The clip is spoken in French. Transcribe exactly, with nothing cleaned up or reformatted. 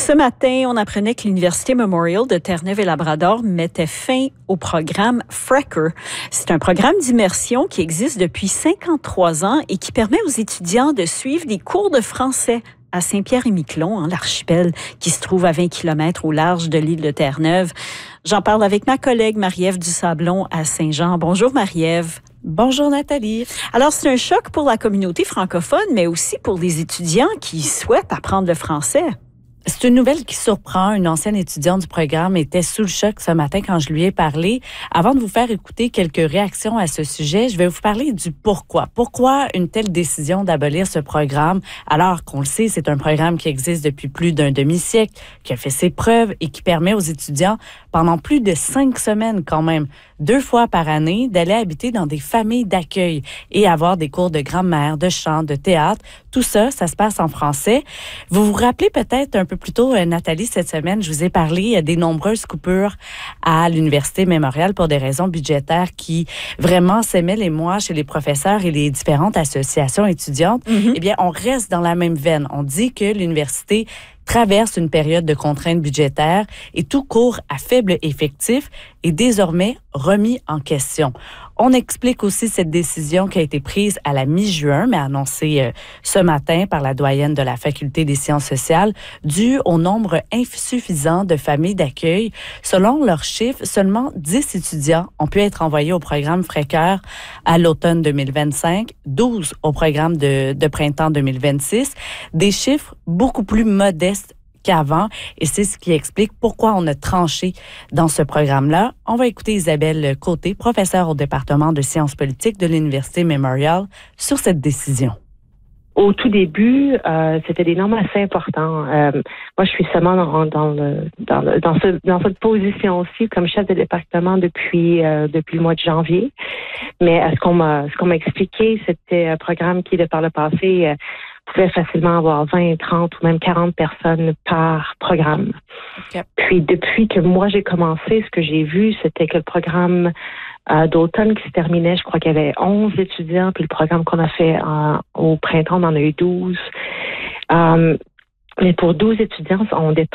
Ce matin, on apprenait que l'Université Memorial de Terre-Neuve-et-Labrador mettait fin au programme Frecker. C'est un programme d'immersion qui existe depuis cinquante-trois ans et qui permet aux étudiants de suivre des cours de français à Saint-Pierre-et-Miquelon, hein, l'archipel qui se trouve à vingt kilomètres au large de l'île de Terre-Neuve. J'en parle avec ma collègue Marie-Ève Dusablon à Saint-Jean. Bonjour Marie-Ève. Bonjour Nathalie. Alors, c'est un choc pour la communauté francophone, mais aussi pour les étudiants qui souhaitent apprendre le français. C'est une nouvelle qui surprend. Une ancienne étudiante du programme était sous le choc ce matin quand je lui ai parlé. Avant de vous faire écouter quelques réactions à ce sujet, je vais vous parler du pourquoi. Pourquoi une telle décision d'abolir ce programme, alors qu'on le sait, c'est un programme qui existe depuis plus d'un demi-siècle, qui a fait ses preuves et qui permet aux étudiants, pendant plus de cinq semaines quand même, deux fois par année, d'aller habiter dans des familles d'accueil et avoir des cours de grammaire, de chant, de théâtre. Tout ça, ça se passe en français. Vous vous rappelez peut-être un peu plus tôt, Nathalie, cette semaine, je vous ai parlé des nombreuses coupures à l'Université Memorial pour des raisons budgétaires qui vraiment s'aimaient les mois chez les professeurs et les différentes associations étudiantes. Mm-hmm. Eh bien, on reste dans la même veine. On dit que l'université traverse une période de contraintes budgétaires et tout cours à faible effectif est désormais remis en question. On explique aussi cette décision qui a été prise à la mi-juin, mais annoncée euh, ce matin par la doyenne de la Faculté des sciences sociales, due au nombre insuffisant de familles d'accueil. Selon leurs chiffres, seulement dix étudiants ont pu être envoyés au programme Frecker à l'automne deux mille vingt-cinq, douze au programme de, de printemps deux mille vingt-six, des chiffres beaucoup plus modestes qu'avant, et c'est ce qui explique pourquoi on a tranché dans ce programme-là. On va écouter Isabelle Côté, professeure au département de sciences politiques de l'Université Memorial, sur cette décision. Au tout début, euh, c'était des normes assez importantes. Euh, moi, je suis seulement dans, dans, le, dans, le, dans, ce, dans cette position aussi comme chef de département depuis, euh, depuis le mois de janvier. Mais euh, ce qu'on m'a, ce qu'on m'a expliqué, c'était un programme qui, de par le passé, euh, pouvait facilement avoir vingt, trente ou même quarante personnes par programme. Okay. Puis depuis que moi j'ai commencé, ce que j'ai vu, c'était que le programme euh, d'automne qui se terminait, je crois qu'il y avait onze étudiants, puis le programme qu'on a fait euh, au printemps, on en a eu douze. Euh, mais pour douze étudiants, on dépasse